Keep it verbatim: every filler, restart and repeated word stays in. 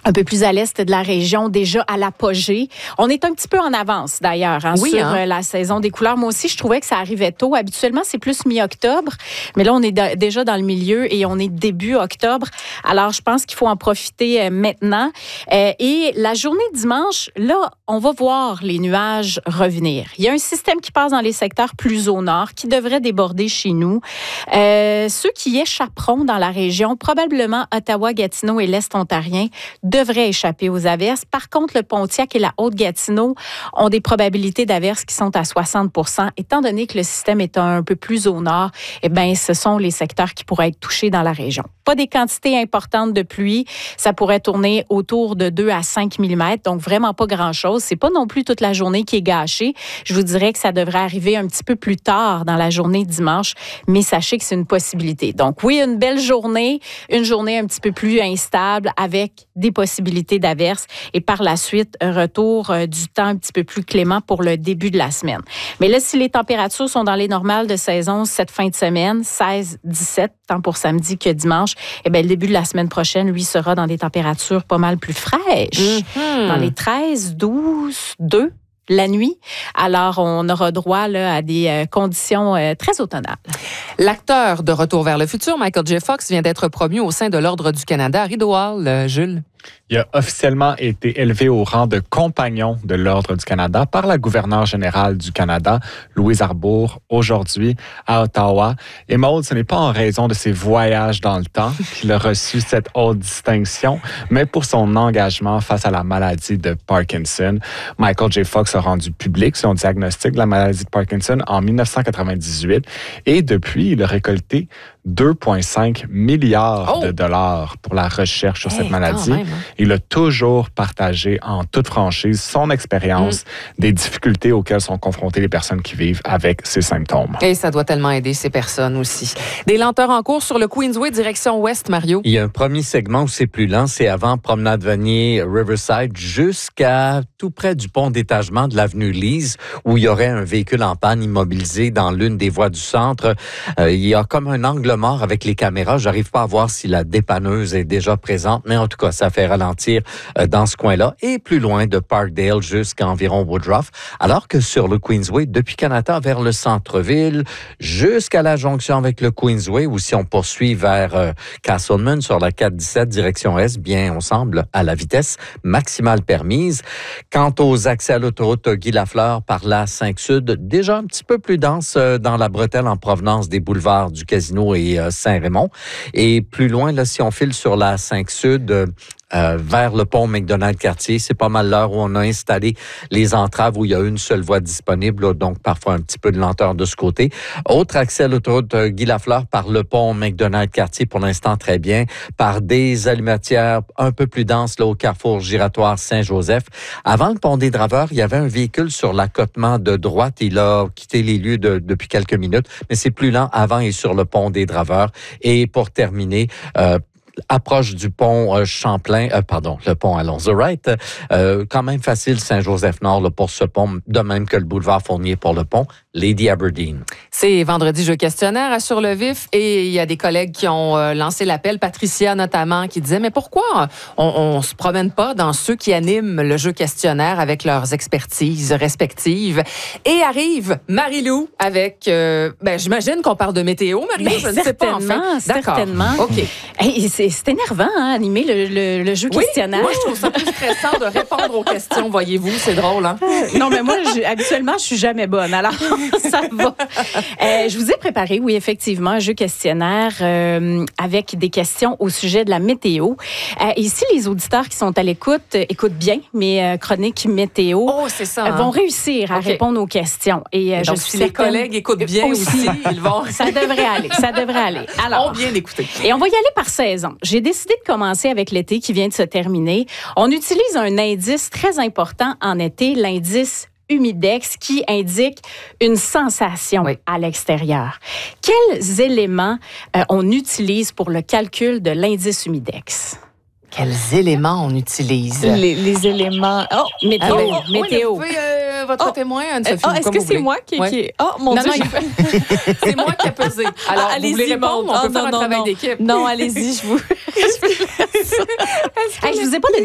un peu plus à l'est de la région, déjà à l'apogée. On est un petit peu en avance, d'ailleurs, hein, oui, sur hein? la saison des couleurs. Moi aussi, je trouvais que ça arrivait tôt. Habituellement, c'est plus mi-octobre, mais là, on est de, déjà dans le milieu et on est début octobre. Alors, je pense qu'il faut en profiter euh, maintenant. Euh, et la journée dimanche, là, on va voir les nuages revenir. Il y a un système qui passe dans les secteurs plus au nord, qui devrait déborder chez nous. Euh, ceux qui échapperont dans la région, probablement Ottawa, Gatineau et l'Est ontarien, devrait échapper aux averses. Par contre, le Pontiac et la Haute-Gatineau ont des probabilités d'averses qui sont à soixante pour cent. Étant donné que le système est un peu plus au nord, eh bien, ce sont les secteurs qui pourraient être touchés dans la région. Pas des quantités importantes de pluie. Ça pourrait tourner autour de deux à cinq millimètres, donc vraiment pas grand-chose. C'est pas non plus toute la journée qui est gâchée. Je vous dirais que ça devrait arriver un petit peu plus tard dans la journée dimanche, mais sachez que c'est une possibilité. Donc oui, une belle journée, une journée un petit peu plus instable avec des possibilités d'averses et par la suite, un retour euh, du temps un petit peu plus clément pour le début de la semaine. Mais là, si les températures sont dans les normales de saison cette fin de semaine, seize dix-sept, tant pour samedi que dimanche, eh bien, le début de la semaine prochaine, lui, sera dans des températures pas mal plus fraîches, mm-hmm. dans les treize, douze, deux la nuit. Alors, on aura droit là, à des euh, conditions euh, très automnales. L'acteur de Retour vers le futur, Michael J. Fox, vient d'être promu au sein de l'Ordre du Canada à Rideau Hall, euh, Jules. Il a officiellement été élevé au rang de compagnon de l'Ordre du Canada par la gouverneure générale du Canada, Louise Arbour, aujourd'hui à Ottawa. Et Maud, ce n'est pas en raison de ses voyages dans le temps qu'il a reçu cette haute distinction, mais pour son engagement face à la maladie de Parkinson. Michael J. Fox a rendu public son diagnostic de la maladie de Parkinson en dix-neuf cent quatre-vingt-dix-huit et depuis, il a récolté deux virgule cinq milliards oh. de dollars pour la recherche sur hey, cette maladie. Même, hein? Il a toujours partagé en toute franchise son expérience mm. des difficultés auxquelles sont confrontées les personnes qui vivent avec ces symptômes. Et ça doit tellement aider ces personnes aussi. Des lenteurs en cours sur le Queensway, direction ouest, Mario. Il y a un premier segment où c'est plus lent, c'est avant Promenade Vanier, Riverside, jusqu'à tout près du pont d'étagement de l'avenue Lise, où il y aurait un véhicule en panne immobilisé dans l'une des voies du centre. Euh, il y a comme un angle mort avec les caméras. J'arrive pas à voir si la dépanneuse est déjà présente, mais en tout cas, ça fait ralentir euh, dans ce coin-là. Et plus loin de Parkdale jusqu'à environ Woodruff. Alors que sur le Queensway, depuis Canada vers le centre-ville, jusqu'à la jonction avec le Queensway, ou si on poursuit vers euh, Castleman sur la quatre dix-sept direction Est, bien, on semble à la vitesse maximale permise. Quant aux accès à l'autoroute Guy Lafleur par la cinq Sud, déjà un petit peu plus dense euh, dans la bretelle en provenance des boulevards du Casino et Saint-Raymond. Et plus loin, là, si on file sur la cinq Sud, euh, Euh, vers le pont McDonald-Cartier. C'est pas mal l'heure où on a installé les entraves où il y a une seule voie disponible, là, donc parfois un petit peu de lenteur de ce côté. Autre accès à l'autoroute euh, Guy Lafleur par le pont McDonald-Cartier, pour l'instant très bien, par des allumetières un peu plus denses là, au carrefour giratoire Saint-Joseph. Avant le pont des Draveurs, il y avait un véhicule sur l'accotement de droite. Il a quitté les lieux de, depuis quelques minutes, mais c'est plus lent avant et sur le pont des Draveurs. Et pour terminer, euh, approche du pont euh, Champlain, euh, pardon, le pont Alonzo-Wright, euh, quand même facile Saint-Joseph-Nord là, pour ce pont, de même que le boulevard Fournier pour le pont Lady Aberdeen. C'est vendredi jeu questionnaire à Sur le vif et il y a des collègues qui ont euh, lancé l'appel, Patricia notamment, qui disait mais pourquoi on, on se promène pas dans ceux qui animent le jeu questionnaire avec leurs expertises respectives. Et arrive Marie-Lou avec, euh, ben j'imagine qu'on parle de météo, Marie-Lou, ben, je ne sais pas en fait. D'accord. Certainement. OK. Hey, c'est, c'est énervant, hein, animer le, le, le jeu oui, questionnaire. Moi, je trouve ça plus stressant de répondre aux questions, voyez-vous. C'est drôle, hein? Non, mais moi, je, habituellement, je suis jamais bonne. Alors, ça va. Euh, je vous ai préparé, oui, effectivement, un jeu questionnaire euh, avec des questions au sujet de la météo. Euh, ici, les auditeurs qui sont à l'écoute euh, écoutent bien mes euh, chroniques météo. Oh, c'est ça. Hein? Euh, vont réussir à okay. répondre aux questions. Et, euh, Et donc, je suis si les collègues écoutent bien aussi, aussi ils vont... Ça devrait aller, ça devrait aller. Alors, on bien écouter. Et on va y aller par saison. J'ai décidé de commencer avec l'été qui vient de se terminer. On utilise un indice très important en été, l'indice humidex, qui indique une sensation oui. à l'extérieur. Quels éléments euh, on utilise pour le calcul de l'indice humidex? Quels éléments on utilise? Les, les éléments... Oh, météo. Ah, ben, météo. Oui, euh, votre oh. témoin, Anne-Sophie. Oh, est-ce que c'est moi qui... Ouais. qui... Oh, mon non, Dieu! Non, il... c'est moi qui ai pesé. Alors, ah, vous voulez répondre? On oh, peut non, faire non, un travail non. d'équipe. Non, allez-y, je vous... Hey, je vous ai pas donné